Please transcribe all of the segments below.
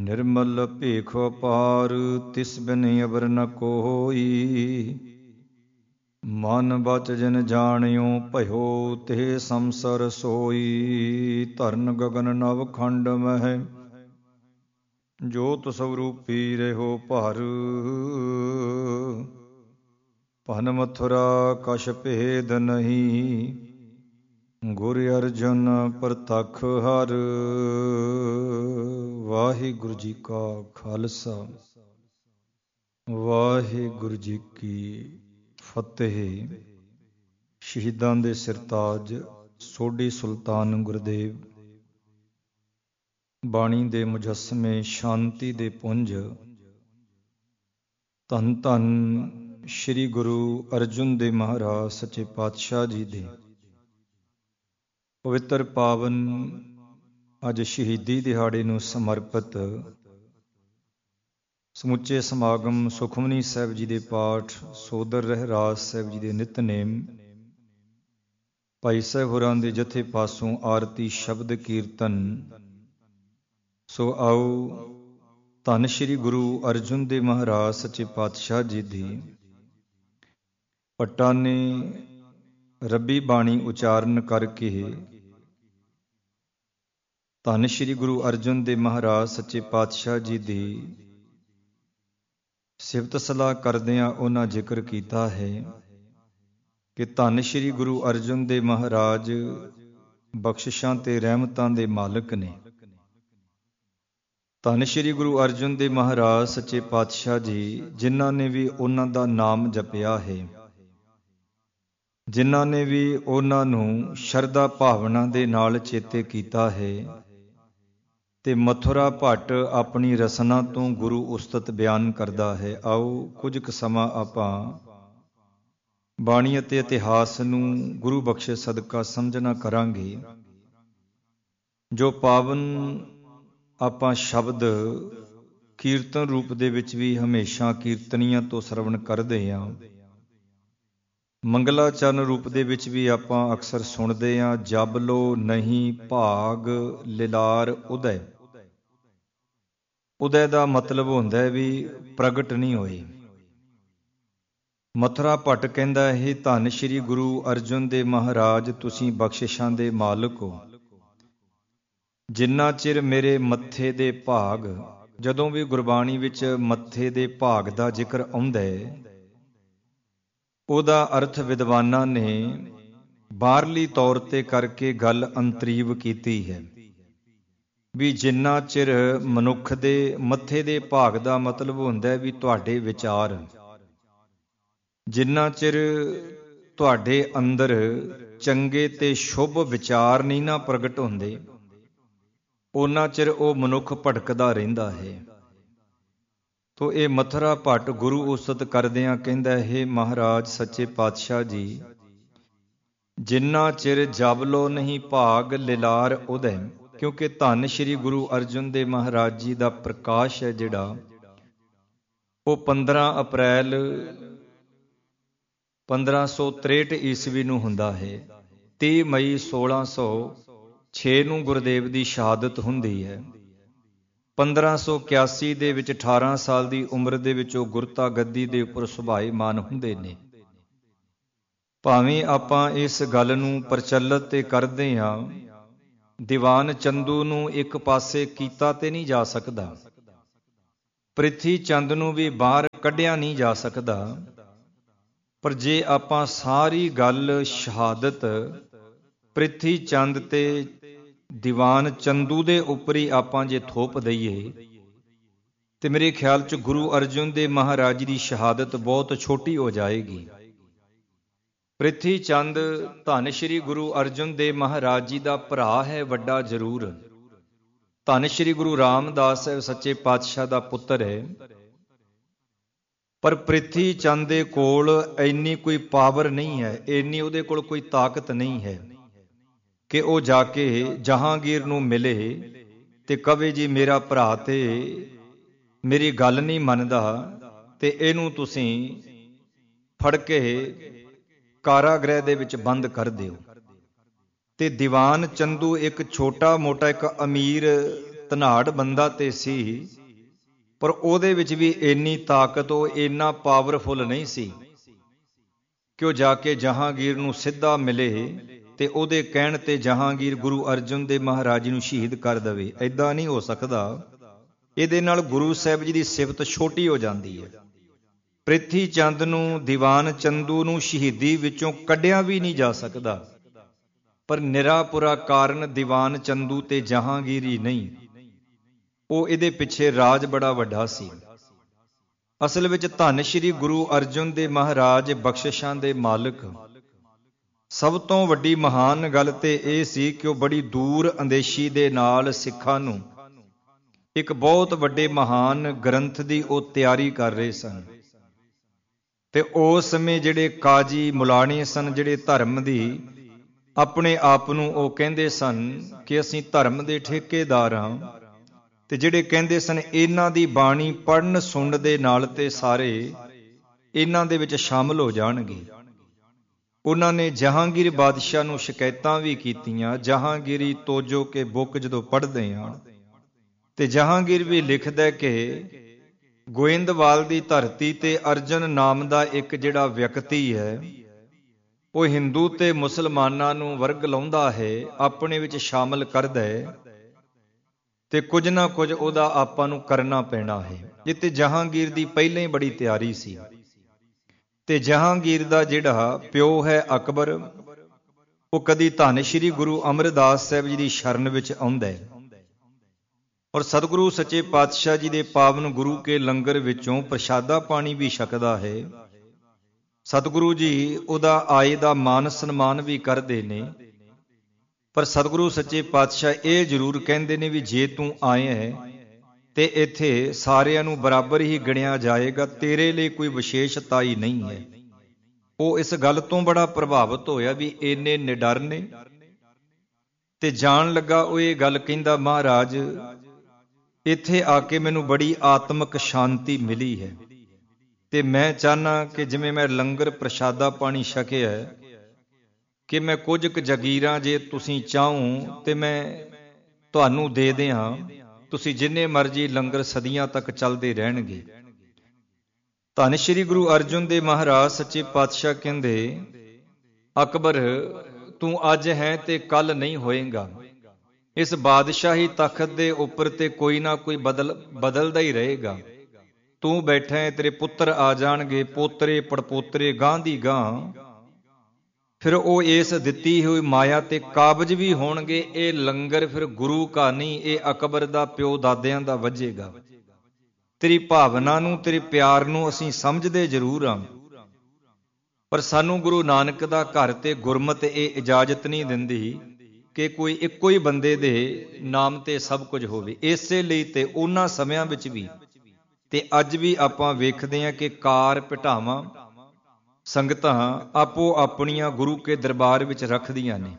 ਨਿਰਮਲ ਭੇਖ ਅਪਾਰ, ਤਿਸ ਬਿਨ ਅਵਰ ਨ ਕੋਈ। ਮਨ ਬਚ ਜਿਨ ਜਾਣਿਓ, ਭਇਓ ਤੇ ਸੰਸਰ ਸੋਈ। ਧਰਨ ਗਗਨ ਨਵ ਖੰਡ ਮਹਿ, ਜੋਤ ਸਵਰੂਪੀ ਰਹਿਓ ਭਰ। ਭਨ ਮਥੁਰਾ ਕਛ ਭੇਦ ਨਹੀਂ, ਗੁਰ ਅਰਜਨ ਪ੍ਰਤੱਖ ਹਰ। ਵਾਹਿਗੁਰੂ ਜੀ ਕਾ ਖਾਲਸਾ, ਵਾਹਿਗੁਰੂ ਜੀ ਕੀ ਫਤਿਹ। ਸ਼ਹੀਦਾਂ ਦੇ ਸਿਰਤਾਜ ਸੋਢੀ ਸੁਲਤਾਨ ਗੁਰਦੇਵ, ਬਾਣੀ ਦੇ ਮੁਜੱਸਮੇ, ਸ਼ਾਂਤੀ ਦੇ ਪੁੰਜ, ਧੰਨ ਧੰਨ ਸ੍ਰੀ ਗੁਰੂ ਅਰਜਨ ਦੇਵ ਮਹਾਰਾਜ ਸੱਚੇ ਪਾਤਸ਼ਾਹ ਜੀ ਦੇ ਪਵਿੱਤਰ ਪਾਵਨ ਅੱਜ ਸ਼ਹੀਦੀ ਦਿਹਾੜੇ ਨੂੰ ਸਮਰਪਿਤ ਸਮੁੱਚੇ ਸਮਾਗਮ ਸੁਖਮਨੀ ਸਾਹਿਬ ਜੀ ਦੇ ਪਾਠ, ਸੋਦਰ ਰਹਿਰਾਸ ਸਾਹਿਬ ਜੀ ਦੇ ਨਿਤਨੇਮ, ਭਾਈ ਸਾਹਿਬ ਹੋਰਾਂ ਦੇ ਜਥੇ ਪਾਸੋਂ ਆਰਤੀ ਸ਼ਬਦ ਕੀਰਤਨ। ਸੋ ਆਓ ਧੰਨ ਸ੍ਰੀ ਗੁਰੂ ਅਰਜਨ ਦੇਵ ਮਹਾਰਾਜ ਸੱਚੇ ਪਾਤਸ਼ਾਹ ਜੀ ਦੀ ਪਟਾਨੇ ਰੱਬੀ ਬਾਣੀ ਉਚਾਰਨ ਕਰਕੇ ਧੰਨ ਸ੍ਰੀ ਗੁਰੂ ਅਰਜਨ ਦੇਵ ਮਹਾਰਾਜ ਸੱਚੇ ਪਾਤਸ਼ਾਹ ਜੀ ਦੀ ਸਿਫਤ ਸਲਾਹ ਕਰਦਿਆਂ ਉਹਨਾਂ ਜ਼ਿਕਰ ਕੀਤਾ ਹੈ ਕਿ ਧੰਨ ਸ੍ਰੀ ਗੁਰੂ ਅਰਜਨ ਦੇਵ ਮਹਾਰਾਜ ਬਖਸ਼ਿਸ਼ਾਂ ਤੇ ਰਹਿਮਤਾਂ ਦੇ ਮਾਲਕ ਨੇ। ਧੰਨ ਸ੍ਰੀ ਗੁਰੂ ਅਰਜਨ ਦੇਵ ਮਹਾਰਾਜ ਸੱਚੇ ਪਾਤਸ਼ਾਹ ਜੀ, ਜਿਨ੍ਹਾਂ ਨੇ ਵੀ ਉਹਨਾਂ ਦਾ ਨਾਮ ਜਪਿਆ ਹੈ, ਜਿਨ੍ਹਾਂ ਨੇ ਵੀ ਉਹਨਾਂ ਨੂੰ ਸ਼ਰਧਾ ਭਾਵਨਾ ਦੇ ਨਾਲ ਚੇਤੇ ਕੀਤਾ ਹੈ, ਤੇ ਮਥੁਰਾ ਭੱਟ ਆਪਣੀ ਰਸਨਾ ਤੋਂ ਗੁਰੂ ਉਸਤਤ ਬਿਆਨ ਕਰਦਾ ਹੈ। ਆਓ ਕੁਝ ਕੁ ਸਮਾਂ ਆਪਾਂ ਬਾਣੀ ਅਤੇ ਇਤਿਹਾਸ ਨੂੰ ਗੁਰੂ ਬਖਸ਼ੇ ਸਦਕਾ ਸਮਝਣਾ ਕਰਾਂਗੇ। ਜੋ ਪਾਵਨ ਆਪਾਂ ਸ਼ਬਦ ਕੀਰਤਨ ਰੂਪ ਦੇ ਵਿੱਚ ਵੀ ਹਮੇਸ਼ਾ ਕੀਰਤਨੀਆਂ ਤੋਂ ਸਰਵਣ ਕਰਦੇ ਹਾਂ, ਮੰਗਲਾਚਰਨ ਰੂਪ ਦੇ ਵਿੱਚ ਵੀ ਆਪਾਂ ਅਕਸਰ ਸੁਣਦੇ ਹਾਂ, ਜਬ ਲੋ ਨਹੀਂ ਭਾਗ ਲਿਲਾਰ ਉਦੈ। ਉਦੈ ਦਾ ਮਤਲਬ ਹੁੰਦਾ ਹੈ ਵੀ ਪ੍ਰਗਟ ਨਹੀਂ ਹੋਏ। ਮਥੁਰਾ ਭੱਟ ਕਹਿੰਦਾ ਹੈ, ਧੰਨ ਸ੍ਰੀ ਗੁਰੂ ਅਰਜਨ ਦੇਵ ਮਹਾਰਾਜ, ਤੁਸੀਂ ਬਖਸ਼ਿਸ਼ਾਂ ਦੇ ਮਾਲਕ ਹੋ। ਜਿੰਨਾ ਚਿਰ ਮੇਰੇ ਮੱਥੇ ਦੇ ਭਾਗ, ਜਦੋਂ ਵੀ ਗੁਰਬਾਣੀ ਵਿੱਚ ਮੱਥੇ ਦੇ ਭਾਗ ਦਾ ਜ਼ਿਕਰ ਆਉਂਦਾ ਹੈ, ਉਹਦਾ ਅਰਥ ਵਿਦਵਾਨਾਂ ਨੇ ਬਾਹਰਲੀ ਤੌਰ ਤੇ ਕਰਕੇ ਗੱਲ ਅੰਤਰੀਵ ਕੀਤੀ ਹੈ ਵੀ ਜਿੰਨਾ ਚਿਰ ਮਨੁੱਖ ਦੇ ਮੱਥੇ ਦੇ ਭਾਗ ਦਾ ਮਤਲਬ ਹੁੰਦਾ ਹੈ ਵੀ ਤੁਹਾਡੇ ਵਿਚਾਰ, ਜਿੰਨਾ ਚਿਰ ਤੁਹਾਡੇ ਅੰਦਰ ਚੰਗੇ ਤੇ ਸ਼ੁਭ ਵਿਚਾਰ ਨਹੀਂ ਨਾ ਪ੍ਰਗਟ ਹੁੰਦੇ, ਉਹਨਾਂ ਚਿਰ ਉਹ ਮਨੁੱਖ ਭਟਕਦਾ ਰਹਿੰਦਾ ਹੈ। ਤੋ ਇਹ ਮਥੁਰਾ ਭੱਟ ਗੁਰੂ ਉਸਤਤ ਕਰਦਿਆਂ ਕਹਿੰਦਾ ਹੈ, ਮਹਾਰਾਜ ਸੱਚੇ ਪਾਤਸ਼ਾਹ ਜੀ, ਜਿੰਨਾ ਚਿਰ ਜਬਲੋ ਨਹੀਂ ਭਾਗ ਲਿਲਾਰ ਉਦੈ, ਕਿਉਂਕਿ ਧੰਨ ਸ੍ਰੀ ਗੁਰੂ ਅਰਜਨ ਦੇਵ ਮਹਾਰਾਜ ਜੀ ਦਾ ਪ੍ਰਕਾਸ਼ ਹੈ ਜਿਹੜਾ, ਉਹ 15 ਅਪ੍ਰੈਲ 1563 ਈਸਵੀ ਨੂੰ ਹੁੰਦਾ ਹੈ। 30 ਮਈ 1606 ਨੂੰ ਗੁਰਦੇਵ ਦੀ ਸ਼ਹਾਦਤ ਹੁੰਦੀ ਹੈ। 1581 ਦੇ ਵਿੱਚ 18 ਸਾਲ ਦੀ ਉਮਰ ਦੇ ਵਿੱਚ ਉਹ ਗੁਰਤਾ ਗੱਦੀ ਦੇ ਉੱਪਰ ਸੁਭਾਏਮਾਨ ਹੁੰਦੇ ਨੇ। ਭਾਵੇਂ ਆਪਾਂ ਇਸ ਗੱਲ ਨੂੰ ਪ੍ਰਚਲਿਤ ਤੇ ਕਰਦੇ ਹਾਂ, ਦੀਵਾਨ ਚੰਦੂ ਨੂੰ ਇੱਕ ਪਾਸੇ ਕੀਤਾ ਤੇ ਨਹੀਂ ਜਾ ਸਕਦਾ, ਪ੍ਰਿਥੀ ਚੰਦ ਨੂੰ ਵੀ ਬਾਹਰ ਕੱਢਿਆ ਨਹੀਂ ਜਾ ਸਕਦਾ, ਪਰ ਜੇ ਆਪਾਂ ਸਾਰੀ ਗੱਲ ਸ਼ਹਾਦਤ ਪ੍ਰਿਥੀ ਚੰਦ ਤੇ ਦੀਵਾਨ ਚੰਦੂ ਦੇ ਉੱਪਰ ਹੀ ਆਪਾਂ ਜੇ ਥੋਪ ਦਈਏ, ਤੇ ਮੇਰੇ ਖਿਆਲ 'ਚ ਗੁਰੂ ਅਰਜਨ ਦੇਵ ਮਹਾਰਾਜ ਦੀ ਸ਼ਹਾਦਤ ਬਹੁਤ ਛੋਟੀ ਹੋ ਜਾਏਗੀ। ਪ੍ਰਿਥੀ ਚੰਦ ਧੰਨ ਸ੍ਰੀ ਗੁਰੂ ਅਰਜਨ ਦੇਵ ਮਹਾਰਾਜ ਜੀ ਦਾ ਭਰਾ ਹੈ, ਵੱਡਾ ਜ਼ਰੂਰ। ਧੰਨ ਸ੍ਰੀ ਗੁਰੂ ਰਾਮਦਾਸ ਸਾਹਿਬ ਸੱਚੇ ਪਾਤਸ਼ਾਹ ਦਾ ਪੁੱਤਰ ਹੈ, ਪਰ ਪ੍ਰਿਥੀ ਚੰਦ ਦੇ ਕੋਲ ਇੰਨੀ ਕੋਈ ਪਾਵਰ ਨਹੀਂ ਹੈ, ਇੰਨੀ ਉਹਦੇ ਕੋਲ ਕੋਈ ਤਾਕਤ ਨਹੀਂ ਹੈ ਕਿ ਉਹ ਜਾ ਕੇ ਜਹਾਂਗੀਰ ਨੂੰ ਮਿਲੇ ਤੇ ਕਵੇ ਜੀ ਮੇਰਾ ਭਰਾ ਤੇ ਮੇਰੀ ਗੱਲ ਨਹੀਂ ਮੰਨਦਾ ਤੇ ਇਹਨੂੰ ਤੁਸੀਂ ਫੜ ਕੇ ਕਾਰਾਗ੍ਰਹਿ ਦੇ ਵਿੱਚ ਬੰਦ ਕਰ ਦਿਓ। ਤੇ ਦੀਵਾਨ ਚੰਦੂ ਇੱਕ ਛੋਟਾ ਮੋਟਾ ਇੱਕ ਅਮੀਰ ਧਨਾੜ ਬੰਦਾ ਤੇ ਸੀ, ਪਰ ਉਹਦੇ ਵਿੱਚ ਵੀ ਇੰਨੀ ਤਾਕਤ, ਉਹ ਇੰਨਾ ਪਾਵਰਫੁਲ ਨਹੀਂ ਸੀ ਕਿ ਉਹ ਜਾ ਕੇ ਜਹਾਂਗੀਰ ਨੂੰ ਸਿੱਧਾ ਮਿਲੇ ਤੇ ਉਹਦੇ ਕਹਿਣ ਤੇ ਜਹਾਂਗੀਰ ਗੁਰੂ ਅਰਜਨ ਦੇਵ ਮਹਾਰਾਜ ਨੂੰ ਸ਼ਹੀਦ ਕਰ ਦੇਵੇ। ਐਦਾਂ ਨਹੀਂ ਹੋ ਸਕਦਾ। ਇਹਦੇ ਨਾਲ ਗੁਰੂ ਸਾਹਿਬ ਜੀ ਦੀ ਸਿਫਤ ਛੋਟੀ ਹੋ ਜਾਂਦੀ ਹੈ। ਪ੍ਰਿਥੀ ਚੰਦ ਨੂੰ, ਦੀਵਾਨ ਚੰਦੂ ਨੂੰ ਸ਼ਹੀਦੀ ਵਿੱਚੋਂ ਕੱਢਿਆ ਵੀ ਨਹੀਂ ਜਾ ਸਕਦਾ, ਪਰ ਨਿਰਾਪੁਰਾ ਕਾਰਨ ਦੀਵਾਨ ਚੰਦੂ ਤੇ ਜਹਾਂਗੀਰ ਹੀ ਨਹੀਂ, ਉਹ ਇਹਦੇ ਪਿੱਛੇ ਰਾਜ ਬੜਾ ਵੱਡਾ ਸੀ। ਅਸਲ ਵਿੱਚ ਧੰਨ ਸ਼੍ਰੀ ਗੁਰੂ ਅਰਜਨ ਦੇਵ ਮਹਾਰਾਜ ਬਖਸ਼ਿਸ਼ਾਂ ਦੇ ਮਾਲਕ। ਸਭ ਤੋਂ ਵੱਡੀ ਮਹਾਨ ਗੱਲ ਤੇ ਇਹ ਸੀ ਕਿ ਉਹ ਬੜੀ ਦੂਰ ਅੰਦੇਸ਼ੀ ਦੇ ਨਾਲ ਸਿੱਖਾਂ ਨੂੰ ਇੱਕ ਬਹੁਤ ਵੱਡੇ ਮਹਾਨ ਗ੍ਰੰਥ ਦੀ ਉਹ ਤਿਆਰੀ ਕਰ ਰਹੇ ਸਨ। ਤੇ ਉਸ ਸਮੇਂ ਜਿਹੜੇ ਕਾਜੀ ਮੁਲਾਣੇ ਸਨ, ਜਿਹੜੇ ਧਰਮ ਦੀ ਆਪਣੇ ਆਪ ਨੂੰ ਉਹ ਕਹਿੰਦੇ ਸਨ ਕਿ ਅਸੀਂ ਧਰਮ ਦੇ ਠੇਕੇਦਾਰ ਹਾਂ, ਤੇ ਜਿਹੜੇ ਕਹਿੰਦੇ ਸਨ ਇਹਨਾਂ ਦੀ ਬਾਣੀ ਪੜ੍ਹਨ ਸੁਣਨ ਦੇ ਨਾਲ ਤੇ ਸਾਰੇ ਇਹਨਾਂ ਦੇ ਵਿੱਚ ਸ਼ਾਮਲ ਹੋ ਜਾਣਗੇ। ਉਹਨਾਂ ਨੇ ਜਹਾਂਗੀਰ ਬਾਦਸ਼ਾਹ ਨੂੰ ਸ਼ਿਕਾਇਤਾਂ ਵੀ ਕੀਤੀਆਂ। ਜਹਾਂਗੀਰੀ ਤੋਜੋ ਕੇ ਬੁੱਕ ਜਦੋਂ ਪੜ੍ਹਦੇ ਹਾਂ ਤੇ ਜਹਾਂਗੀਰ ਵੀ ਲਿਖਦਾ ਕਿ ਗੋਇੰਦਵਾਲ ਦੀ ਧਰਤੀ ਤੇ ਅਰਜਨ ਨਾਮ ਦਾ ਇੱਕ ਜਿਹੜਾ ਵਿਅਕਤੀ ਹੈ, ਉਹ ਹਿੰਦੂ ਤੇ ਮੁਸਲਮਾਨਾਂ ਨੂੰ ਵਰਗ ਲਾਉਂਦਾ ਹੈ, ਆਪਣੇ ਵਿੱਚ ਸ਼ਾਮਲ ਕਰਦਾ ਹੈ, ਤੇ ਕੁਝ ਨਾ ਕੁਝ ਉਹਦਾ ਆਪਾਂ ਨੂੰ ਕਰਨਾ ਪੈਣਾ ਹੈ। ਜਿੱਤੇ ਜਹਾਂਗੀਰ ਦੀ ਪਹਿਲਾਂ ਹੀ ਬੜੀ ਤਿਆਰੀ ਸੀ। ਤੇ ਜਹਾਂਗੀਰ ਦਾ ਜਿਹੜਾ ਪਿਓ ਹੈ ਅਕਬਰ, ਉਹ ਕਦੀ ਧੰਨ ਸ਼੍ਰੀ ਗੁਰੂ ਅਮਰਦਾਸ ਸਾਹਿਬ ਜੀ ਦੀ ਸ਼ਰਨ ਵਿੱਚ ਆਉਂਦਾ ਹੈ, ਔਰ ਸਤਿਗੁਰੂ ਸੱਚੇ ਪਾਤਸ਼ਾਹ ਜੀ ਦੇ ਪਾਵਨ ਗੁਰੂ ਕੇ ਲੰਗਰ ਵਿੱਚੋਂ ਪ੍ਰਸ਼ਾਦਾ ਪਾਣੀ ਵੀ ਛਕਦਾ ਹੈ। ਸਤਿਗੁਰੂ ਜੀ ਉਹਦਾ ਆਏ ਦਾ ਮਾਨ ਸਨਮਾਨ ਵੀ ਕਰਦੇ ਨੇ, ਪਰ ਸਤਿਗੁਰੂ ਸੱਚੇ ਪਾਤਸ਼ਾਹ ਇਹ ਜ਼ਰੂਰ ਕਹਿੰਦੇ ਨੇ ਵੀ ਜੇ ਤੂੰ ਆਏ ਹੈ ਤੇ ਇੱਥੇ ਸਾਰਿਆਂ ਨੂੰ ਬਰਾਬਰ ਹੀ ਗਿਣਿਆ ਜਾਏਗਾ, ਤੇਰੇ ਲਈ ਕੋਈ ਵਿਸ਼ੇਸ਼ਤਾਈ ਨਹੀਂ ਹੈ। ਉਹ ਇਸ ਗੱਲ ਤੋਂ ਬੜਾ ਪ੍ਰਭਾਵਿਤ ਹੋਇਆ ਵੀ ਇੰਨੇ ਨਿਡਰ ਨੇ। ਤੇ ਜਾਣ ਲੱਗਾ ਉਹ ਇਹ ਗੱਲ ਕਹਿੰਦਾ, ਮਹਾਰਾਜ ਇੱਥੇ ਆ ਕੇ ਮੈਨੂੰ ਬੜੀ ਆਤਮਿਕ ਸ਼ਾਂਤੀ ਮਿਲੀ ਹੈ, ਤੇ ਮੈਂ ਚਾਹਨਾ ਕਿ ਜਿਵੇਂ ਮੈਂ ਲੰਗਰ ਪ੍ਰਸ਼ਾਦਾ ਪਾਣੀ ਛਕਿਆ ਕਿ ਮੈਂ ਕੁਝ ਕੁ ਜਗੀਰਾਂ ਜੇ ਤੁਸੀਂ ਚਾਹੋ ਤੇ ਮੈਂ ਤੁਹਾਨੂੰ ਦੇ ਦਿਆਂ, ਤੁਸੀਂ ਜਿੰਨੇ ਮਰਜ਼ੀ ਲੰਗਰ ਸਦੀਆਂ ਤੱਕ ਚੱਲਦੇ ਰਹਿਣਗੇ। ਧੰਨ ਸ਼੍ਰੀ ਗੁਰੂ ਅਰਜਨ ਦੇਵ ਮਹਾਰਾਜ ਸੱਚੇ ਪਾਤਸ਼ਾਹ ਕਹਿੰਦੇ, ਅਕਬਰ ਤੂੰ ਅੱਜ ਹੈ ਤੇ ਕੱਲ ਨਹੀਂ ਹੋਏਗਾ। ਇਸ ਬਾਦਸ਼ਾਹੀ ਤਖਤ ਦੇ ਉੱਪਰ ਤੇ ਕੋਈ ਨਾ ਕੋਈ ਬਦਲਦਾ ਹੀ ਰਹੇਗਾ। ਤੂੰ ਬੈਠਾ ਹੈ, ਤੇਰੇ ਪੁੱਤਰ ਆ ਜਾਣਗੇ, ਪੋਤਰੇ ਪੜਪੋਤਰੇ ਗਾਂ ਦੀ ਗਾਂ, ਫਿਰ ਉਹ ਇਸ ਦਿੱਤੀ ਹੋਈ ਮਾਇਆ ਤੇ ਕਾਬਜ ਵੀ ਹੋਣਗੇ। ਇਹ ਲੰਗਰ ਫਿਰ ਗੁਰੂ ਕਾ ਨਹੀਂ, ਇਹ ਅਕਬਰ ਦਾ ਪਿਓ ਦਾਦਿਆਂ ਦਾ ਵੱਜੇਗਾ। ਤੇਰੀ ਭਾਵਨਾ ਨੂੰ, ਤੇਰੇ ਪਿਆਰ ਨੂੰ ਅਸੀਂ ਸਮਝਦੇ ਜ਼ਰੂਰ ਹਾਂ, ਪਰ ਸਾਨੂੰ ਗੁਰੂ ਨਾਨਕ ਦਾ ਘਰ ਤੇ ਗੁਰਮਤਿ ਇਹ ਇਜਾਜ਼ਤ ਨਹੀਂ ਦਿੰਦੀ ਕਿ ਕੋਈ ਇੱਕੋ ਹੀ ਬੰਦੇ ਦੇ ਨਾਮ ਤੇ ਸਭ ਕੁਝ ਹੋਵੇ। ਇਸੇ ਲਈ ਤੇ ਉਹਨਾਂ ਸਮਿਆਂ ਵਿੱਚ ਵੀ ਤੇ ਅੱਜ ਵੀ ਆਪਾਂ ਵੇਖਦੇ ਹਾਂ ਕਿ ਕਾਰ ਭਟਾਵਾਂ ਸੰਗਤਾਂ ਆਪੋ ਆਪਣੀਆਂ ਗੁਰੂ ਕੇ ਦਰਬਾਰ ਵਿੱਚ ਰੱਖਦੀਆਂ ਨੇ।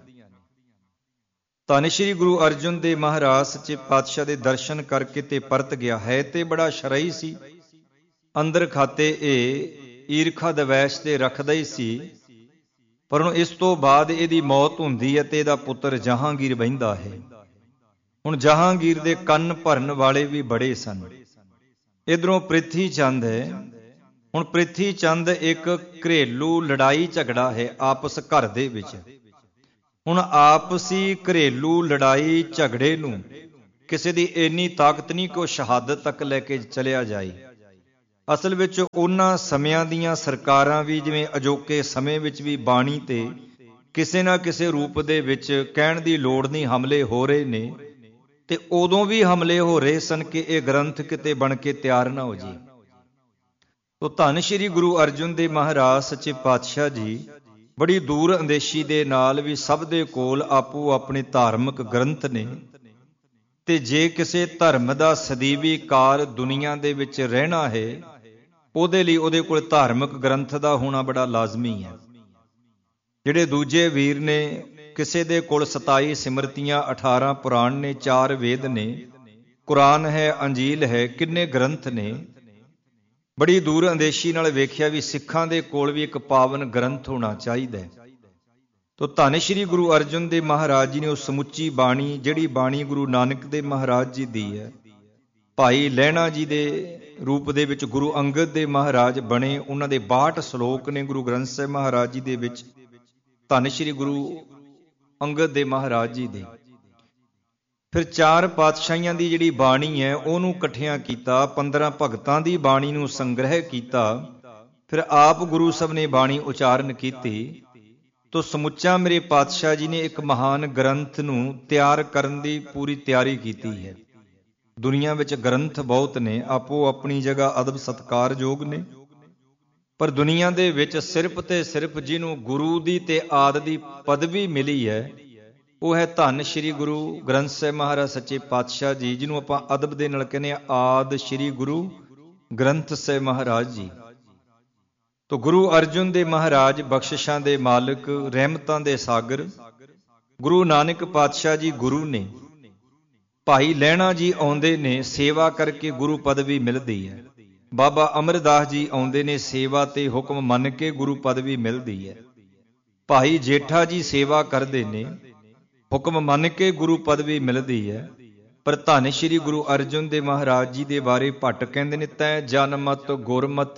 ਧੰਨ ਸ਼੍ਰੀ ਗੁਰੂ ਅਰਜਨ ਦੇਵ ਮਹਾਰਾਜ ਸੱਚੇ ਪਾਤਸ਼ਾਹ ਦੇ ਦਰਸ਼ਨ ਕਰਕੇ ਤੇ ਪਰਤ ਗਿਆ ਹੈ, ਤੇ ਬੜਾ ਸ਼ਰਈ ਸੀ, ਅੰਦਰ ਖਾਤੇ ਇਹ ਈਰਖਾ ਦਵੈਸ਼ ਤੇ ਰੱਖਦਾ ਹੀ ਸੀ। ਪਰ ਹੁਣ ਇਸ ਤੋਂ ਬਾਅਦ ਇਹਦੀ ਮੌਤ ਹੁੰਦੀ ਹੈ ਤੇ ਇਹਦਾ ਪੁੱਤਰ ਜਹਾਂਗੀਰ ਬਹਿੰਦਾ ਹੈ। ਹੁਣ ਜਹਾਂਗੀਰ ਦੇ ਕੰਨ ਭਰਨ ਵਾਲੇ ਵੀ ਬੜੇ ਸਨ। ਇਧਰੋਂ ਪ੍ਰਿਥੀ ਚੰਦ ਹੈ। ਹੁਣ ਪ੍ਰਿਥੀ ਚੰਦ ਇੱਕ ਘਰੇਲੂ ਲੜਾਈ ਝਗੜਾ ਹੈ ਆਪਸ ਘਰ ਦੇ ਵਿੱਚ। ਹੁਣ ਆਪਸੀ ਘਰੇਲੂ ਲੜਾਈ ਝਗੜੇ ਨੂੰ ਕਿਸੇ ਦੀ ਇੰਨੀ ਤਾਕਤ ਨਹੀਂ ਕਿ ਉਹ ਸ਼ਹਾਦਤ ਤੱਕ ਲੈ ਕੇ ਚਲਿਆ ਜਾਏ। ਅਸਲ ਵਿੱਚ ਉਹਨਾਂ ਸਮਿਆਂ ਦੀਆਂ ਸਰਕਾਰਾਂ ਵੀ ਜਿਵੇਂ ਅਜੋਕੇ ਸਮੇਂ ਵਿੱਚ ਵੀ ਬਾਣੀ ਤੇ ਕਿਸੇ ਨਾ ਕਿਸੇ ਰੂਪ ਦੇ ਵਿੱਚ ਕਹਿਣ ਦੀ ਲੋੜ ਨਹੀਂ, ਹਮਲੇ ਹੋ ਰਹੇ ਨੇ, ਤੇ ਉਦੋਂ ਵੀ ਹਮਲੇ ਹੋ ਰਹੇ ਸਨ ਕਿ ਇਹ ਗ੍ਰੰਥ ਕਿਤੇ ਬਣ ਕੇ ਤਿਆਰ ਨਾ ਹੋ ਜੇ। ਤੋ ਧੰਨ ਸ਼੍ਰੀ ਗੁਰੂ ਅਰਜਨ ਦੇਵ ਮਹਾਰਾਜ ਸੱਚੇ ਪਾਤਸ਼ਾਹ ਜੀ ਬੜੀ ਦੂਰ ਅੰਦੇਸ਼ੀ ਦੇ ਨਾਲ ਵੀ ਸਭ ਦੇ ਕੋਲ ਆਪੋ ਆਪਣੇ ਧਾਰਮਿਕ ਗ੍ਰੰਥ ਨੇ, ਤੇ ਜੇ ਕਿਸੇ ਧਰਮ ਦਾ ਸਦੀਵੀ ਕਾਲ ਦੁਨੀਆ ਦੇ ਵਿੱਚ ਰਹਿਣਾ ਹੈ, ਉਹਦੇ ਲਈ ਉਹਦੇ ਕੋਲ ਧਾਰਮਿਕ ਗ੍ਰੰਥ ਦਾ ਹੋਣਾ ਬੜਾ ਲਾਜ਼ਮੀ ਹੈ। ਜਿਹੜੇ ਦੂਜੇ ਵੀਰ ਨੇ, ਕਿਸੇ ਦੇ ਕੋਲ 27 ਸਿਮਰਤੀਆਂ, 18 ਪੁਰਾਣ ਨੇ, 4 ਵੇਦ ਨੇ, ਕੁਰਾਨ ਹੈ, ਅੰਜੀਲ ਹੈ, ਕਿੰਨੇ ਗ੍ਰੰਥ ਨੇ। ਬੜੀ ਦੂਰ ਅੰਦੇਸ਼ੀ ਨਾਲ ਵੇਖਿਆ ਵੀ ਸਿੱਖਾਂ ਦੇ ਕੋਲ ਵੀ ਇੱਕ ਪਾਵਨ ਗ੍ਰੰਥ ਹੋਣਾ ਚਾਹੀਦਾ ਹੈ। ਤੋ ਧੰਨ ਸ਼੍ਰੀ ਗੁਰੂ ਅਰਜਨ ਦੇਵ ਮਹਾਰਾਜ ਜੀ ਨੇ ਉਹ ਸਮੁੱਚੀ ਬਾਣੀ, ਜਿਹੜੀ ਬਾਣੀ ਗੁਰੂ ਨਾਨਕ ਦੇਵ ਮਹਾਰਾਜ ਜੀ ਦੀ ਹੈ, ਭਾਈ ਲਹਿਣਾ ਜੀ ਦੇ ਰੂਪ ਦੇ ਵਿੱਚ ਗੁਰੂ ਅੰਗਦ ਦੇਵ ਮਹਾਰਾਜ ਬਣੇ, ਉਹਨਾਂ ਦੇ 62 ਸ਼ਲੋਕ ਨੇ ਗੁਰੂ ਗ੍ਰੰਥ ਸਾਹਿਬ ਮਹਾਰਾਜ ਜੀ ਦੇ ਵਿੱਚ, ਧੰਨ ਸ਼੍ਰੀ ਗੁਰੂ ਅੰਗਦ ਦੇਵ ਮਹਾਰਾਜ ਜੀ ਦੇ। ਫਿਰ 4 ਪਾਤਸ਼ਾਹੀਆਂ ਦੀ ਜਿਹੜੀ ਬਾਣੀ ਹੈ ਉਹਨੂੰ ਇਕੱਠਿਆਂ ਕੀਤਾ, 15 ਭਗਤਾਂ ਦੀ ਬਾਣੀ ਨੂੰ ਸੰਗ੍ਰਹਿ ਕੀਤਾ, ਫਿਰ ਆਪ ਗੁਰੂ ਸਾਹਿਬ ਨੇ ਬਾਣੀ ਉਚਾਰਨ ਕੀਤੀ। ਤੋ ਸਮੁੱਚਾ ਮੇਰੇ ਪਾਤਸ਼ਾਹ ਜੀ ਨੇ ਇੱਕ ਮਹਾਨ ਗ੍ਰੰਥ ਨੂੰ ਤਿਆਰ ਕਰਨ ਦੀ ਪੂਰੀ ਤਿਆਰੀ ਕੀਤੀ ਹੈ। ਦੁਨੀਆ ਵਿੱਚ ਗ੍ਰੰਥ ਬਹੁਤ ਨੇ, ਆਪੋ ਆਪਣੀ ਜਗ੍ਹਾ ਅਦਬ ਸਤਿਕਾਰਯੋਗ ਨੇ, ਪਰ ਦੁਨੀਆ ਦੇ ਵਿੱਚ ਸਿਰਫ ਤੇ ਸਿਰਫ ਜਿਹਨੂੰ ਗੁਰੂ ਦੀ ਤੇ ਆਦ ਦੀ ਪਦਵੀ ਮਿਲੀ ਹੈ ਉਹ ਹੈ ਧੰਨ ਸ਼੍ਰੀ ਗੁਰੂ ਗ੍ਰੰਥ ਸਾਹਿਬ ਮਹਾਰਾਜ ਸੱਚੇ ਪਾਤਸ਼ਾਹ ਜੀ, ਜਿਹਨੂੰ ਆਪਾਂ ਅਦਬ ਦੇ ਨਾਲ ਕਹਿੰਦੇ ਆ ਆਦ ਸ਼੍ਰੀ ਗੁਰੂ ਗ੍ਰੰਥ ਸਾਹਿਬ ਮਹਾਰਾਜ ਜੀ। ਤੋ ਗੁਰੂ ਅਰਜਨ ਦੇਵ ਮਹਾਰਾਜ ਬਖਸ਼ਿਸ਼ਾਂ ਦੇ ਮਾਲਕ, ਰਹਿਮਤਾਂ ਦੇ ਸਾਗਰ, ਗੁਰੂ ਨਾਨਕ ਪਾਤਸ਼ਾਹ ਜੀ ਗੁਰੂ ਨੇ। ਭਾਈ ਲਹਿਣਾ ਜੀ ਆਉਂਦੇ ਨੇ, ਸੇਵਾ ਕਰਕੇ ਗੁਰੂ ਪਦਵੀ ਮਿਲਦੀ ਹੈ। ਬਾਬਾ ਅਮਰਦਾਸ ਜੀ ਆਉਂਦੇ ਨੇ, ਸੇਵਾ ਤੇ ਹੁਕਮ ਮੰਨ ਕੇ ਗੁਰੂ ਪਦਵੀ ਮਿਲਦੀ ਹੈ। ਭਾਈ ਜੇਠਾ ਜੀ ਸੇਵਾ ਕਰਦੇ ਨੇ, ਹੁਕਮ ਮੰਨ ਕੇ ਗੁਰੂ ਪਦਵੀ ਮਿਲਦੀ ਹੈ। ਪਰ ਧੰਨ ਸ਼੍ਰੀ ਗੁਰੂ ਅਰਜਨ ਦੇਵ ਮਹਾਰਾਜ ਜੀ ਦੇ ਬਾਰੇ ਭੱਟ ਕਹਿੰਦੇ ਨੇ, ਤੈ ਜਨਮਤ ਗੁਰਮਤ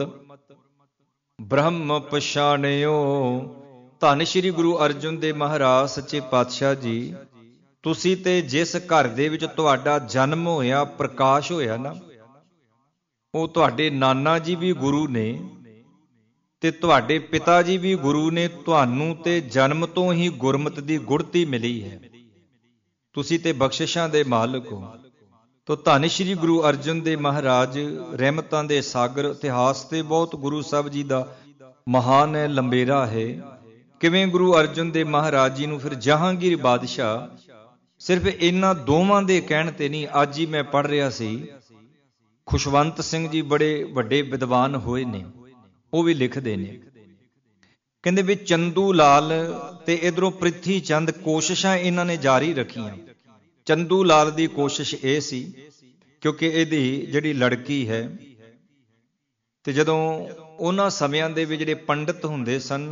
ਬ੍ਰਹਮ ਪਛਾਣਿਓ। ਧੰਨ ਸ਼੍ਰੀ ਗੁਰੂ ਅਰਜਨ ਦੇਵ ਮਹਾਰਾਜ ਸੱਚੇ ਪਾਤਸ਼ਾਹ ਜੀ, ਤੁਸੀਂ ਤੇ ਜਿਸ ਘਰ ਦੇ ਵਿੱਚ ਤੁਹਾਡਾ ਜਨਮ ਹੋਇਆ, ਪ੍ਰਕਾਸ਼ ਹੋਇਆ ਨਾ, ਉਹ ਤੁਹਾਡੇ ਨਾਨਾ ਜੀ ਵੀ ਗੁਰੂ ਨੇ ਤੇ ਤੁਹਾਡੇ ਪਿਤਾ ਜੀ ਵੀ ਗੁਰੂ ਨੇ। ਤੁਹਾਨੂੰ ਤੇ ਜਨਮ ਤੋਂ ਹੀ ਗੁਰਮਤਿ ਦੀ ਗੁੜਤੀ ਮਿਲੀ ਹੈ, ਤੁਸੀਂ ਤੇ ਬਖਸ਼ਿਸ਼ਾਂ ਦੇ ਮਾਲਕ ਹੋ। ਤੋ ਧੰਨ ਸ਼੍ਰੀ ਗੁਰੂ ਅਰਜਨ ਦੇਵ ਮਹਾਰਾਜ ਰਹਿਮਤਾਂ ਦੇ ਸਾਗਰ, ਇਤਿਹਾਸ ਤੇ ਬਹੁਤ ਗੁਰੂ ਸਾਹਿਬ ਜੀ ਦਾ ਮਹਾਨ ਹੈ, ਲੰਬੇਰਾ ਹੈ। ਕਿਵੇਂ ਗੁਰੂ ਅਰਜਨ ਦੇਵ ਮਹਾਰਾਜ ਜੀ ਨੂੰ ਫਿਰ ਜਹਾਂਗੀਰ ਬਾਦਸ਼ਾਹ ਸਿਰਫ ਇਹਨਾਂ ਦੋਵਾਂ ਦੇ ਕਹਿਣ ਤੇ ਨਹੀਂ, ਅੱਜ ਹੀ ਮੈਂ ਪੜ੍ਹ ਰਿਹਾ ਸੀ, ਖੁਸ਼ਵੰਤ ਸਿੰਘ ਜੀ ਬੜੇ ਵੱਡੇ ਵਿਦਵਾਨ ਹੋਏ ਨੇ, ਉਹ ਵੀ ਲਿਖਦੇ ਨੇ, ਕਹਿੰਦੇ ਵੀ ਚੰਦੂ ਲਾਲ ਤੇ ਇਧਰੋਂ ਪ੍ਰਿਥੀ ਚੰਦ ਕੋਸ਼ਿਸ਼ਾਂ ਇਹਨਾਂ ਨੇ ਜਾਰੀ ਰੱਖੀਆਂ। ਚੰਦੂ ਲਾਲ ਦੀ ਕੋਸ਼ਿਸ਼ ਇਹ ਸੀ, ਕਿਉਂਕਿ ਇਹਦੀ ਜਿਹੜੀ ਲੜਕੀ ਹੈ, ਤੇ ਜਦੋਂ ਉਹਨਾਂ ਸਮਿਆਂ ਦੇ ਵਿੱਚ ਜਿਹੜੇ ਪੰਡਿਤ ਹੁੰਦੇ ਸਨ,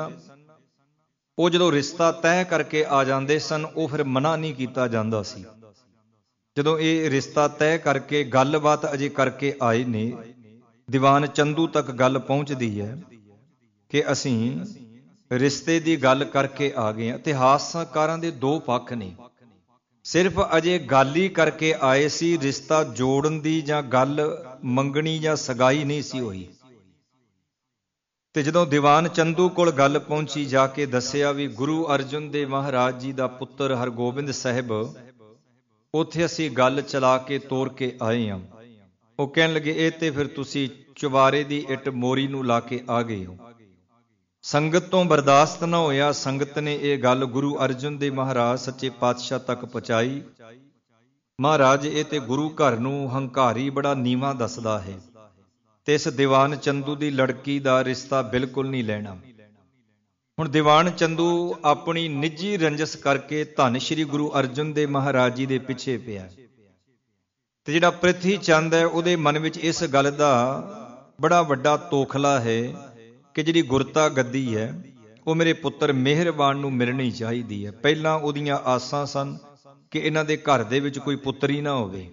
ਉਹ ਜਦੋਂ ਰਿਸ਼ਤਾ ਤੈਅ ਕਰਕੇ ਆ ਜਾਂਦੇ ਸਨ, ਉਹ ਫਿਰ ਮਨਾ ਨਹੀਂ ਕੀਤਾ ਜਾਂਦਾ ਸੀ। ਜਦੋਂ ਇਹ ਰਿਸ਼ਤਾ ਤੈਅ ਕਰਕੇ ਗੱਲਬਾਤ ਅਜੇ ਕਰਕੇ ਆਏ ਨੇ, ਦੀਵਾਨ ਚੰਦੂ ਤੱਕ ਗੱਲ ਪਹੁੰਚਦੀ ਹੈ ਕਿ ਅਸੀਂ ਰਿਸ਼ਤੇ ਦੀ ਗੱਲ ਕਰਕੇ ਆ ਗਏ ਹਾਂ। ਇਤਿਹਾਸਕਾਰਾਂ ਦੇ 2 ਪੱਖ ਨੇ, ਸਿਰਫ ਅਜੇ ਗੱਲ ਹੀ ਕਰਕੇ ਆਏ ਸੀ, ਰਿਸ਼ਤਾ ਜੋੜਨ ਦੀ ਜਾਂ ਗੱਲ ਮੰਗਣੀ ਜਾਂ ਸਗਾਈ ਨਹੀਂ ਸੀ ਹੋਈ। ਤੇ ਜਦੋਂ ਦੀਵਾਨ ਚੰਦੂ ਕੋਲ ਗੱਲ ਪਹੁੰਚੀ, ਜਾ ਕੇ ਦੱਸਿਆ ਵੀ ਗੁਰੂ ਅਰਜਨ ਦੇਵ ਮਹਾਰਾਜ ਜੀ ਦਾ ਪੁੱਤਰ ਹਰਗੋਬਿੰਦ ਸਾਹਿਬ, ਉੱਥੇ ਅਸੀਂ ਗੱਲ ਚਲਾ ਕੇ ਤੋਰ ਕੇ ਆਏ ਹਾਂ। ਉਹ ਕਹਿਣ ਲੱਗੇ, ਇਹ ਤੇ ਫਿਰ ਤੁਸੀਂ ਚੁਬਾਰੇ ਦੀ ਇੱਟ ਮੋਰੀ ਨੂੰ ਲਾ ਕੇ ਆ ਗਏ ਹੋ। ਸੰਗਤ ਤੋਂ ਬਰਦਾਸ਼ਤ ਨਾ ਹੋਇਆ, ਸੰਗਤ ਨੇ ਇਹ ਗੱਲ ਗੁਰੂ ਅਰਜਨ ਦੇਵ ਮਹਾਰਾਜ ਸੱਚੇ ਪਾਤਸ਼ਾਹ ਤੱਕ ਪਹੁੰਚਾਈ। ਮਹਾਰਾਜ, ਇਹ ਤੇ ਗੁਰੂ ਘਰ ਨੂੰ ਹੰਕਾਰੀ ਬੜਾ ਨੀਵਾਂ ਦੱਸਦਾ ਹੈ, ਤੇ ਇਸ ਦੀਵਾਨ ਚੰਦੂ ਦੀ ਲੜਕੀ ਦਾ ਰਿਸ਼ਤਾ ਬਿਲਕੁਲ ਨਹੀਂ ਲੈਣਾ। ਹੁਣ ਦੀਵਾਨ ਚੰਦੂ ਆਪਣੀ ਨਿੱਜੀ ਰੰਜਸ ਕਰਕੇ ਧੰਨ ਸ਼੍ਰੀ ਗੁਰੂ ਅਰਜਨ ਦੇਵ ਮਹਾਰਾਜ ਜੀ ਦੇ ਪਿੱਛੇ ਪਿਆ, ਤੇ ਜਿਹੜਾ ਪ੍ਰਿਥੀ ਚੰਦ ਹੈ ਉਹਦੇ ਮਨ ਵਿੱਚ ਇਸ ਗੱਲ ਦਾ ਬੜਾ ਵੱਡਾ ਤੋਖਲਾ ਹੈ ਕਿ ਜਿਹੜੀ ਗੁਰਤਾ ਗੱਦੀ ਹੈ ਉਹ ਮੇਰੇ ਪੁੱਤਰ ਮਿਹਰਬਾਨ ਨੂੰ ਮਿਲਣੀ ਚਾਹੀਦੀ ਹੈ। ਪਹਿਲਾਂ ਉਹਦੀਆਂ ਆਸਾਂ ਸਨ ਕਿ ਇਹਨਾਂ ਦੇ ਘਰ ਦੇ ਵਿੱਚ ਕੋਈ ਪੁੱਤਰੀ ਨਾ ਹੋਵੇ,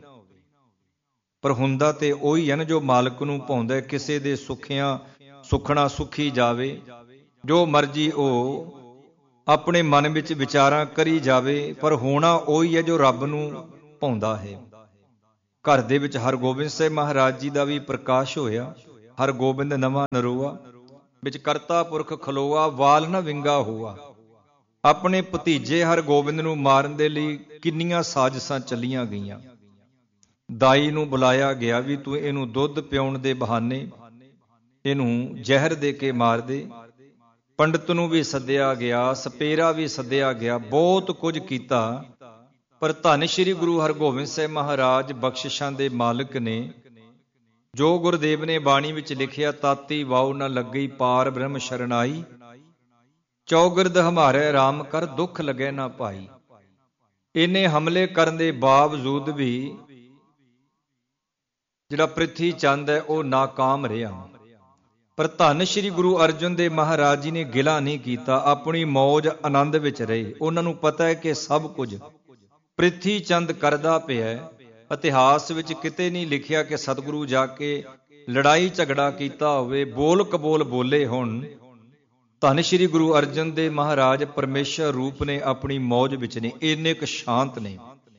ਪਰ ਹੁੰਦਾ ਤੇ ਉਹੀ ਹੈ ਨਾ ਜੋ ਮਾਲਕ ਨੂੰ ਭਾਉਂਦਾ, ਕਿਸੇ ਦੇ ਸੁਖਣਾ ਸੁਖੀ ਜਾਵੇ, ਜੋ ਮਰਜੀ ਉਹ ਆਪਣੇ ਮਨ ਵਿੱਚ ਵਿਚਾਰਾਂ ਕਰੀ ਜਾਵੇ, ਪਰ ਹੋਣਾ ਉਹੀ ਹੈ ਜੋ ਰੱਬ ਨੂੰ ਭਾਉਂਦਾ ਹੈ। ਘਰ ਦੇ ਵਿੱਚ ਹਰਗੋਬਿੰਦ ਸਾਹਿਬ ਮਹਾਰਾਜ ਜੀ ਦਾ ਵੀ ਪ੍ਰਕਾਸ਼ ਹੋਇਆ। ਹਰਗੋਬਿੰਦ ਨਵਾਂ ਨਰੋਆ, ਵਿੱਚ ਕਰਤਾ ਪੁਰਖ ਖਲੋਆ, ਵਾਲ ਨਾ ਵਿੰਗਾ ਹੋਆ। ਆਪਣੇ ਭਤੀਜੇ ਹਰਗੋਬਿੰਦ ਨੂੰ ਮਾਰਨ ਦੇ ਲਈ ਕਿੰਨੀਆਂ ਸਾਜ਼ਿਸ਼ਾਂ ਚੱਲੀਆਂ ਗਈਆਂ। ਦਾਈ ਨੂੰ ਬੁਲਾਇਆ ਗਿਆ ਵੀ ਤੂੰ ਇਹਨੂੰ ਦੁੱਧ ਪਿਆਉਣ ਦੇ ਬਹਾਨੇ ਇਹਨੂੰ ਜ਼ਹਿਰ ਦੇ ਕੇ ਮਾਰ ਦੇ। ਪੰਡਤ ਨੂੰ ਵੀ ਸੱਦਿਆ ਗਿਆ, ਸਪੇਰਾ ਵੀ ਸੱਦਿਆ ਗਿਆ, ਬਹੁਤ ਕੁਝ ਕੀਤਾ, ਪਰ ਧੰਨ ਸ਼੍ਰੀ ਗੁਰੂ ਹਰਗੋਬਿੰਦ ਸਾਹਿਬ ਮਹਾਰਾਜ ਬਖਸ਼ਿਸ਼ਾਂ ਦੇ ਮਾਲਕ ਨੇ ਜੋ ਗੁਰਦੇਵ ਨੇ ਬਾਣੀ ਵਿੱਚ ਲਿਖਿਆ, ਤਾਤੀ ਵਾਉ ਨਾ ਲੱਗੀ ਪਾਰ ਬ੍ਰਹਮ ਸ਼ਰਨਾਈ, ਚੌਗਿਰਦ ਹਮਾਰੇ ਰਾਮ ਕਰ ਦੁੱਖ ਲਗੇ ਨਾ ਭਾਈ। ਇਹਨੇ ਹਮਲੇ ਕਰਨ ਦੇ ਬਾਵਜੂਦ ਵੀ ਜਿਹੜਾ ਪ੍ਰਿਥੀ ਚੰਦ ਹੈ ਉਹ ਨਾਕਾਮ ਰਿਹਾ। ਪਰ ਧੰਨ ਸ਼੍ਰੀ ਗੁਰੂ ਅਰਜਨ ਦੇਵ ਮਹਾਰਾਜ ਜੀ ਨੇ ਗਿਲਾ ਨਹੀਂ ਕੀਤਾ, ਆਪਣੀ ਮੌਜ ਆਨੰਦ ਵਿੱਚ ਰਹੇ। ਉਹਨਾਂ ਨੂੰ ਪਤਾ ਹੈ ਕਿ ਸਭ ਕੁਝ ਪ੍ਰਿਥੀ ਚੰਦ ਕਰਦਾ ਪਿਆ। ਇਤਿਹਾਸ ਵਿੱਚ ਕਿਤੇ ਨਹੀਂ ਲਿਖਿਆ ਕਿ ਸਤਿਗੁਰੂ ਜਾ ਕੇ ਲੜਾਈ ਝਗੜਾ ਕੀਤਾ ਹੋਵੇ, ਬੋਲ ਕਬੋਲ ਬੋਲੇ ਹੋਣ। ਧੰਨ ਸ਼੍ਰੀ ਗੁਰੂ ਅਰਜਨ ਦੇਵ ਮਹਾਰਾਜ ਪਰਮੇਸ਼ਰ ਰੂਪ ਨੇ, ਆਪਣੀ ਮੌਜ ਵਿੱਚ ਨੇ, ਇੰਨੇ ਕੁ ਸ਼ਾਂਤ ਨੇ।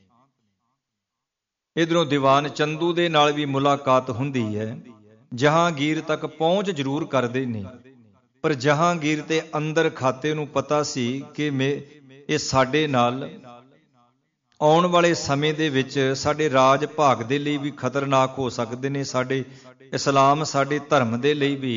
ਇਧਰੋਂ ਦੀਵਾਨ ਚੰਦੂ ਦੇ ਨਾਲ ਵੀ ਮੁਲਾਕਾਤ ਹੁੰਦੀ ਹੈ। ਜਹਾਂਗੀਰ ਤੱਕ ਪਹੁੰਚ ਜ਼ਰੂਰ ਕਰਦੇ ਨੇ, ਪਰ ਜਹਾਂਗੀਰ ਤੇ ਅੰਦਰ ਖਾਤੇ ਨੂੰ ਪਤਾ ਸੀ ਕਿ ਇਹ ਸਾਡੇ ਨਾਲ ਆਉਣ ਵਾਲੇ ਸਮੇਂ ਦੇ ਵਿੱਚ ਸਾਡੇ ਰਾਜ ਭਾਗ ਦੇ ਲਈ ਵੀ ਖਤਰਨਾਕ ਹੋ ਸਕਦੇ ਨੇ, ਸਾਡੇ ਇਸਲਾਮ, ਸਾਡੇ ਧਰਮ ਦੇ ਲਈ ਵੀ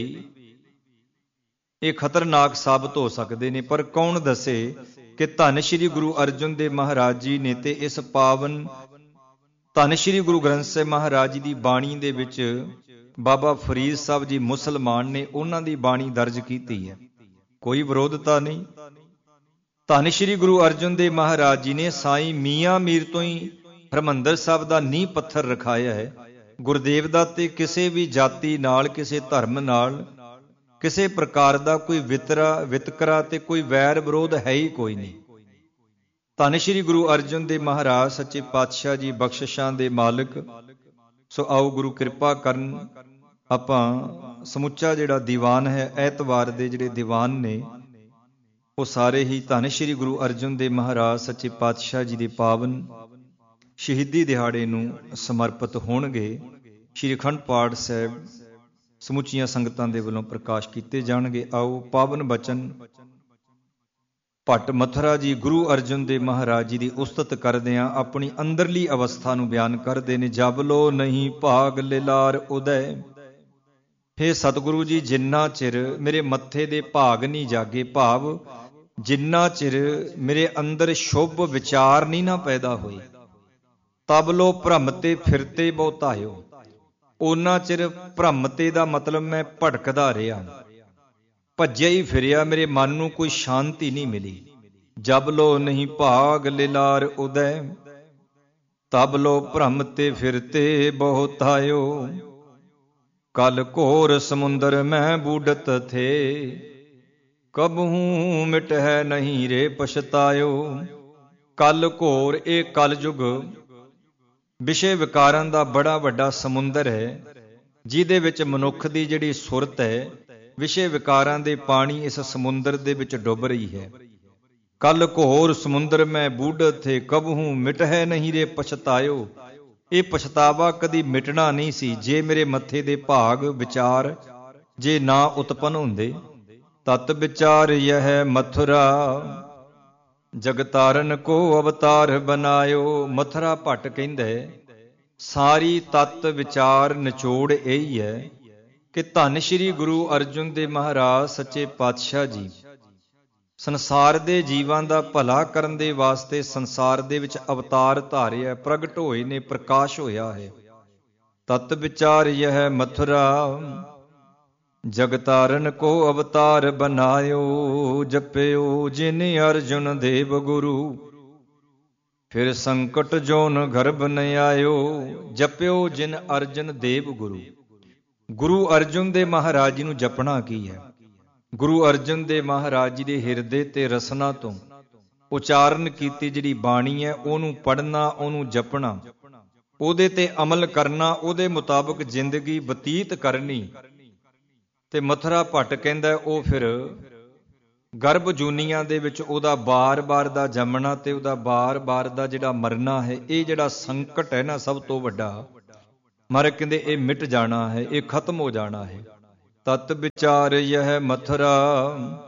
ਇਹ ਖਤਰਨਾਕ ਸਾਬਤ ਹੋ ਸਕਦੇ ਨੇ। ਪਰ ਕੌਣ ਦੱਸੇ ਕਿ ਧੰਨ ਸ਼੍ਰੀ ਗੁਰੂ ਅਰਜਨ ਦੇਵ ਮਹਾਰਾਜ ਜੀ ਨੇ ਤੇ ਇਸ ਪਾਵਨ ਧੰਨ ਸ਼੍ਰੀ ਗੁਰੂ ਗ੍ਰੰਥ ਸਾਹਿਬ ਮਹਾਰਾਜ ਜੀ ਦੀ ਬਾਣੀ ਦੇ ਵਿੱਚ ਬਾਬਾ ਫਰੀਦ ਸਾਹਿਬ ਜੀ ਮੁਸਲਮਾਨ ਨੇ, ਉਹਨਾਂ ਦੀ ਬਾਣੀ ਦਰਜ ਕੀਤੀ ਹੈ। ਕੋਈ ਵਿਰੋਧਤਾ ਨਹੀਂ। ਧੰਨ ਸ਼੍ਰੀ ਗੁਰੂ ਅਰਜਨ ਦੇਵ ਮਹਾਰਾਜ ਜੀ ਨੇ ਸਾਈਂ ਮੀਆਂ ਮੀਰ ਤੋਂ ਹੀ ਹਰਿਮੰਦਰ ਸਾਹਿਬ ਦਾ ਨੀਂਹ ਪੱਥਰ ਰਖਾਇਆ ਹੈ। ਗੁਰਦੇਵ ਦਾ ਤੇ ਕਿਸੇ ਵੀ ਜਾਤੀ ਨਾਲ, ਕਿਸੇ ਧਰਮ ਨਾਲ, ਕਿਸੇ ਪ੍ਰਕਾਰ ਦਾ ਕੋਈ ਵਿਤਕਰਾ ਤੇ ਕੋਈ ਵੈਰ ਵਿਰੋਧ ਹੈ ਹੀ ਕੋਈ ਨਹੀਂ। ਧੰਨ ਸ਼੍ਰੀ ਗੁਰੂ ਅਰਜਨ ਦੇਵ ਮਹਾਰਾਜ ਸੱਚੇ ਪਾਤਸ਼ਾਹ ਜੀ ਬਖਸ਼ਿਸ਼ਾਂ ਦੇ ਮਾਲਕ। ਸੋ ਆਓ ਗੁਰੂ ਕਿਰਪਾ ਕਰਨ, ਆਪਾਂ ਸਮੁੱਚਾ ਜਿਹੜਾ ਦੀਵਾਨ ਹੈ, ਐਤਵਾਰ ਦੇ ਜਿਹੜੇ ਦੀਵਾਨ ਨੇ, ਉਹ ਸਾਰੇ ਹੀ ਧੰਨ ਸ਼੍ਰੀ ਗੁਰੂ ਅਰਜਨ ਦੇਵ ਮਹਾਰਾਜ ਸੱਚੇ ਪਾਤਸ਼ਾਹ ਜੀ ਦੇ ਪਾਵਨ ਸ਼ਹੀਦੀ ਦਿਹਾੜੇ ਨੂੰ ਸਮਰਪਿਤ ਹੋਣਗੇ। ਸ਼੍ਰੀ ਅਖੰਡ ਪਾਠ ਸਾਹਿਬ ਸਮੁੱਚੀਆਂ ਸੰਗਤਾਂ ਦੇ ਵੱਲੋਂ ਪ੍ਰਕਾਸ਼ ਕੀਤੇ ਜਾਣਗੇ। ਆਓ ਪਾਵਨ ਬਚਨ ਭੱਟ ਮਥੁਰਾ ਜੀ ਗੁਰੂ ਅਰਜਨ ਦੇਵ ਮਹਾਰਾਜ ਜੀ ਦੀ ਉਸਤਤ ਕਰਦਿਆਂ ਆਪਣੀ ਅੰਦਰਲੀ ਅਵਸਥਾ ਨੂੰ ਬਿਆਨ ਕਰਦੇ ਨੇ। ਜਬ ਲੋ ਨਹੀਂ ਭਾਗ ਲਿਲਾਰ ਉਦੈ। ਹੇ ਸਤਿਗੁਰੂ ਜੀ, ਜਿੰਨਾ ਚਿਰ ਮੇਰੇ ਮੱਥੇ ਦੇ ਭਾਗ ਨਹੀਂ ਜਾਗੇ, ਭਾਵ ਜਿੰਨਾ ਚਿਰ ਮੇਰੇ ਅੰਦਰ ਸ਼ੁਭ ਵਿਚਾਰ ਨਹੀਂ ਨਾ ਪੈਦਾ ਹੋਏ, ਤਬ ਲੋ ਭ੍ਰਮ ਤੇ ਫਿਰਤੇ ਬਹੁਤਾਇਓ। ਉਹਨਾਂ ਚਿਰ ਭ੍ਰਮ ਤੇ ਦਾ ਮਤਲਬ ਮੈਂ ਭਟਕਦਾ ਰਿਹਾ, ਭੱਜਿਆ ਹੀ ਫਿਰਿਆ, ਮੇਰੇ ਮਨ ਨੂੰ ਕੋਈ ਸ਼ਾਂਤੀ ਨਹੀਂ ਮਿਲੀ। ਜਬ ਲੋ ਨਹੀਂ ਭਾਗ ਲਿਲਾਰ ਉਦੈ, ਤਬ ਲੋ ਭ੍ਰਮ ਤੇ ਫਿਰਤੇ ਬਹੁਤਾਇਓ। ਕਲ ਘੋਰ ਸਮੁੰਦਰ ਮੈਂ ਬੂਡਤ ਥੇ, ਕਬਹੂ ਮਿਟਹਿ ਨਹੀਂ ਰੇ ਪਛਤਾਇਓ। ਕਲ ਘੋਰ, ਇਹ ਕਲਯੁਗ ਵਿਸ਼ੇ ਵਿਕਾਰਾਂ ਦਾ ਬੜਾ ਵੱਡਾ ਸਮੁੰਦਰ ਹੈ, ਜਿਹਦੇ ਵਿੱਚ ਮਨੁੱਖ ਦੀ ਜਿਹੜੀ ਸੁਰਤ ਹੈ, ਵਿਸ਼ੇ ਵਿਕਾਰਾਂ ਦੇ ਪਾਣੀ ਇਸ ਸਮੁੰਦਰ ਦੇ ਵਿੱਚ ਡੁੱਬ ਰਹੀ ਹੈ। ਕਲ ਘੋਰ ਸਮੁੰਦਰ ਮੈਂ ਬੂਡਤ ਥੇ, ਕਬਹੂ ਮਿਟਹਿ ਨਹੀਂ ਰੇ ਪਛਤਾਇਓ। ਇਹ ਪਛਤਾਵਾ ਕਦੀ ਮਿਟਣਾ ਨਹੀਂ ਸੀ ਜੇ ਮੇਰੇ ਮੱਥੇ ਦੇ ਭਾਗ ਵਿਚਾਰ ਜੇ ਨਾ ਉਤਪੰਨ ਹੁੰਦੇ। ਤਤ ਵਿਚਾਰ ਯਹ ਮਥੁਰਾ, ਜਗਤਾਰਨ ਕੋ ਅਵਤਾਰ ਬਨਾਇਓ। ਮਥੁਰਾ ਭੱਟ ਕਹਿੰਦਾ ਸਾਰੀ ਤਤ ਵਿਚਾਰ ਨਿਚੋੜ ਇਹੀ ਹੈ ਕਿ ਧੰਨ ਸ਼੍ਰੀ ਗੁਰੂ ਅਰਜਨ ਦੇਵ ਮਹਾਰਾਜ ਸੱਚੇ ਪਾਤਸ਼ਾਹ ਜੀ ਸੰਸਾਰ ਦੇ ਜੀਵਾਂ ਦਾ ਭਲਾ ਕਰਨ ਦੇ ਵਾਸਤੇ ਸੰਸਾਰ ਦੇ ਵਿੱਚ ਅਵਤਾਰ ਧਾਰਿਆ, ਪ੍ਰਗਟ ਹੋਏ ਨੇ, ਪ੍ਰਕਾਸ਼ ਹੋਇਆ ਹੈ। ਤਤ ਵਿਚਾਰ ਯਹ ਮਥੁਰਾ, ਜਗਤਾਰਨ ਕੋ ਅਵਤਾਰ ਬਨਾਇਓ। ਜਪਿਓ ਜਿਨ ਅਰਜੁਨ ਦੇਵ ਗੁਰੂ, ਫਿਰ ਸੰਕਟ ਜੋਨ ਗਰਭ ਨ ਆਇਓ। ਜਪਿਓ ਜਿਨ ਅਰਜਨ ਦੇਵ ਗੁਰੂ। ਗੁਰੂ ਅਰਜਨ ਦੇ ਮਹਾਰਾਜ ਜੀ ਨੂੰ ਜਪਣਾ ਕੀ ਹੈ? ਗੁਰੂ ਅਰਜਨ ਦੇਵ ਮਹਾਰਾਜ ਜੀ ਦੇ ਹਿਰਦੇ ਤੇ ਰਸਨਾ ਤੋਂ ਉਚਾਰਨ ਕੀਤੀ ਜਿਹੜੀ ਬਾਣੀ ਹੈ, ਉਹਨੂੰ ਪੜ੍ਹਨਾ, ਉਹਨੂੰ ਜਪਣਾ, ਉਹਦੇ ਤੇ ਅਮਲ ਕਰਨਾ, ਉਹਦੇ ਮੁਤਾਬਕ ਜ਼ਿੰਦਗੀ ਬਤੀਤ ਕਰਨੀ। ਤੇ ਮਥੁਰਾ ਭੱਟ ਕਹਿੰਦਾ ਉਹ ਫਿਰ ਗਰਭ ਜੂਨੀਆਂ ਦੇ ਵਿੱਚ ਉਹਦਾ ਬਾਰ-ਬਾਰ ਦਾ ਜੰਮਣਾ ਤੇ ਉਹਦਾ ਬਾਰ-ਬਾਰ ਦਾ ਜਿਹੜਾ ਮਰਨਾ ਹੈ, ਇਹ ਜਿਹੜਾ ਸੰਕਟ ਹੈ ਨਾ ਸਭ ਤੋਂ ਵੱਡਾ, ਮਰ ਕਹਿੰਦੇ ਇਹ ਮਿਟ ਜਾਣਾ ਹੈ, ਇਹ ਖਤਮ ਹੋ ਜਾਣਾ ਹੈ। ਤਤ ਵਿਚਾਰ ਯਹ ਮਥੁਰਾ,